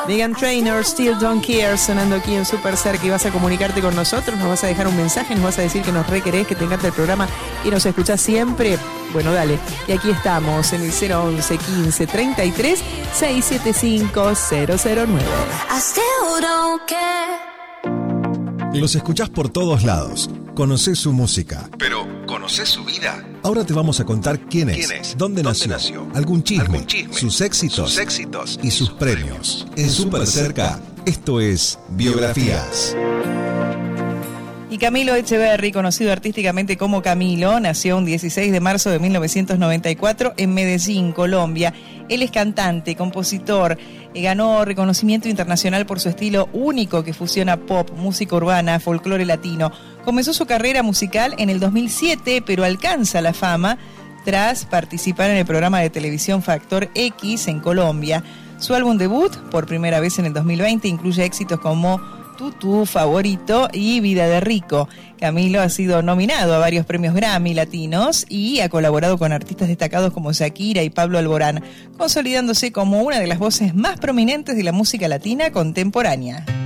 Meghan Trainor, Still Don't Care, sonando aquí en Super Cerca. Y vas a comunicarte con nosotros, nos vas a dejar un mensaje, nos vas a decir que nos requerés, que te encanta el programa y nos escuchás siempre. Bueno, dale. Y aquí estamos en el 011 15 33 675 009. Los escuchás por todos lados. Conocés su música. Pero, ¿conocés su vida? Ahora te vamos a contar quién es, dónde nació, algún chisme, sus éxitos y sus premios. En Super Cerca, esto es Biografías. Y Camilo Echeverri, conocido artísticamente como Camilo, nació un 16 de marzo de 1994 en Medellín, Colombia. Él es cantante, compositor, ganó reconocimiento internacional por su estilo único que fusiona pop, música urbana, folclore latino. Comenzó su carrera musical en el 2007, pero alcanza la fama tras participar en el programa de televisión Factor X en Colombia. Su álbum debut, por primera vez en el 2020, incluye éxitos como Tu Favorito y Vida de Rico. Camilo ha sido nominado a varios premios Grammy latinos y ha colaborado con artistas destacados como Shakira y Pablo Alborán, consolidándose como una de las voces más prominentes de la música latina contemporánea.